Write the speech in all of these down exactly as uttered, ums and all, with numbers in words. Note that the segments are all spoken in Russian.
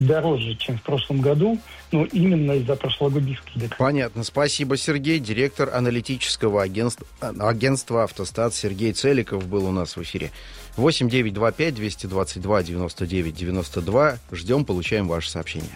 дороже, чем в прошлом году, но именно из-за прошлогодних скидок. Понятно. Спасибо, Сергей. Директор аналитического агентства, агентства «Автостат» Сергей Целиков был у нас в эфире. восемь девятьсот двадцать пять двести двадцать два девяносто девять девяносто два. Ждем, получаем ваши сообщения.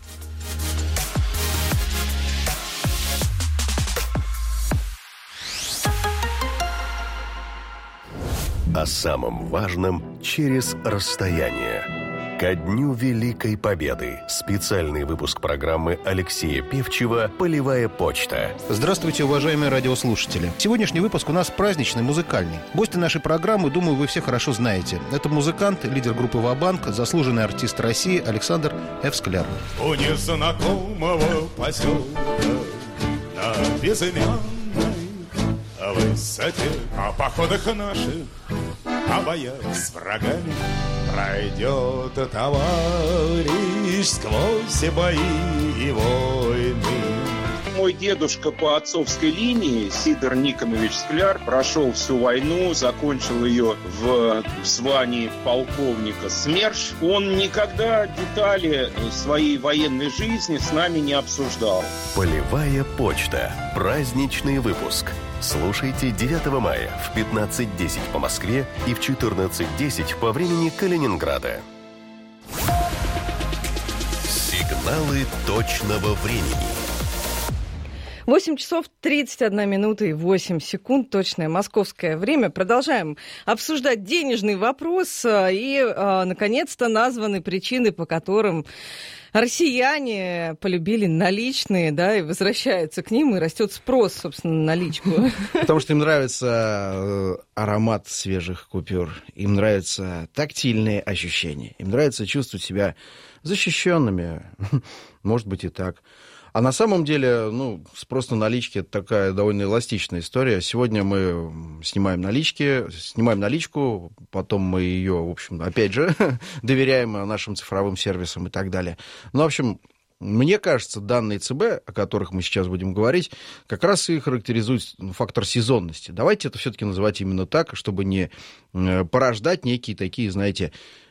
О самом важном через расстояние. Ко Дню Великой Победы. Специальный выпуск программы Алексея Певчева «Полевая почта». Здравствуйте, уважаемые радиослушатели. Сегодняшний выпуск у нас праздничный, музыкальный. Гости нашей программы, думаю, вы все хорошо знаете. Это музыкант, лидер группы «Ва-банк», заслуженный артист России Александр Ф. Скляр. У незнакомого поселка на безымянной высоте, о походах наших, о боях с врагами пройдет товарищ сквозь бои и войны. Мой дедушка по отцовской линии, Сидор Никонович Скляр, прошел всю войну, закончил ее в звании полковника СМЕРШ. Он никогда детали своей военной жизни с нами не обсуждал. Полевая почта. Праздничный выпуск. Слушайте девятого мая в пятнадцать десять по Москве и в четырнадцать десять по времени Калининграда. Сигналы точного времени. восемь часов тридцать одна минута и восемь секунд, точное московское время. Продолжаем обсуждать денежный вопрос, и, э, наконец-то, названы причины, по которым россияне полюбили наличные, да, и возвращаются к ним, и растет спрос, собственно, на наличку. Потому что им нравится аромат свежих купюр, им нравятся тактильные ощущения, им нравится чувствовать себя защищенными, может быть и так. А на самом деле, ну, спрос на налички – это такая довольно эластичная история. Сегодня мы снимаем налички, снимаем наличку, потом мы ее, в общем, опять же, доверяем нашим цифровым сервисам и так далее. Ну, в общем, мне кажется, данные ЦБ, о которых мы сейчас будем говорить, как раз и характеризуют фактор сезонности. Давайте это все-таки называть именно так, чтобы не порождать некие такие, знаете,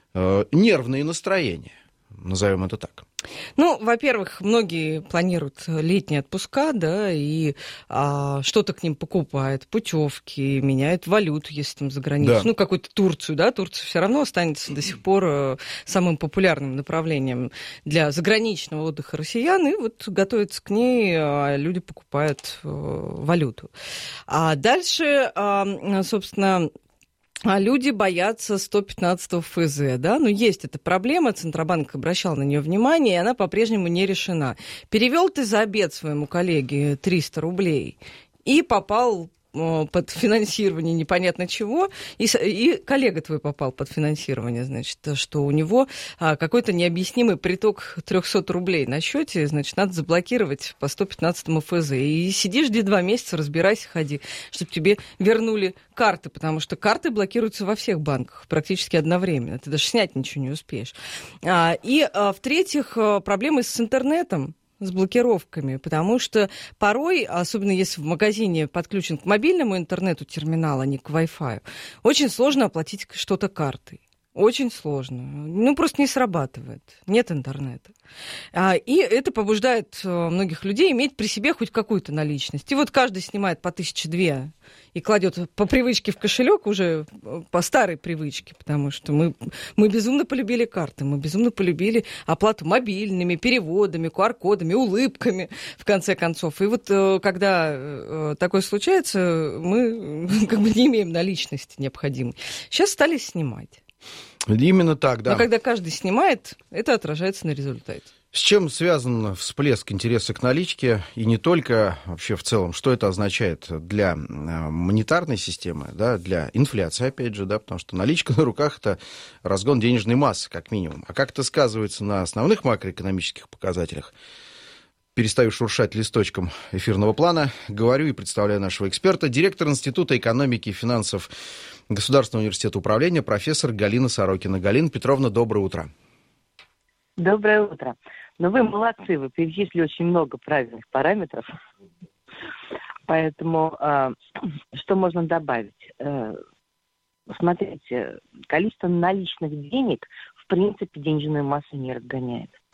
нервные настроения. Назовем это так. Ну, во-первых, многие планируют летние отпуска, да, и а, что-то к ним покупают, путевки, меняют валюту, если там за границу. Да. Ну, какую-то Турцию, да, Турция все равно останется до сих пор самым популярным направлением для заграничного отдыха россиян, и вот готовятся к ней, а люди покупают а, валюту. А дальше, а, собственно... А люди боятся сто пятнадцатого эф зэ, да, но есть эта проблема, Центробанк обращал на нее внимание, и она по-прежнему не решена. Перевел ты за обед своему коллеге триста рублей и попал под финансирование непонятно чего, и, и коллега твой попал под финансирование, значит, что у него а, какой-то необъяснимый приток триста рублей на счете, значит, надо заблокировать по сто пятнадцатому эф зэ. И сидишь где два месяца, разбирайся, ходи, чтобы тебе вернули карты, потому что карты блокируются во всех банках практически одновременно, ты даже снять ничего не успеешь. А, и, а, в-третьих, проблемы с интернетом, с блокировками, потому что порой, особенно если в магазине подключен к мобильному интернету терминал, а не к Wi-Fi, очень сложно оплатить что-то картой. Очень сложно. Ну, просто не срабатывает. Нет интернета. И это побуждает многих людей иметь при себе хоть какую-то наличность. И вот каждый снимает по тысяче две и кладет по привычке в кошелек, уже по старой привычке, потому что мы, мы безумно полюбили карты, мы безумно полюбили оплату мобильными, переводами, ку ар кодами, улыбками, в конце концов. И вот когда такое случается, мы как бы не имеем наличности необходимой. Сейчас стали снимать. Именно так, да. Но когда каждый снимает, это отражается на результате. С чем связан всплеск интереса к наличке, и не только, вообще в целом, что это означает для монетарной системы, да, для инфляции, опять же, да, потому что наличка на руках – это разгон денежной массы, как минимум. А как это сказывается на основных макроэкономических показателях? Перестаю шуршать листочком эфирного плана, говорю и представляю нашего эксперта, директор Института экономики и финансов Государственного университета управления, профессор Галина Сорокина. Галина Петровна, доброе утро. Доброе утро. Ну, вы молодцы, вы перечислили очень много правильных параметров. Поэтому э, что можно добавить? Э, смотрите, количество наличных денег в принципе денежную массу не разгоняет.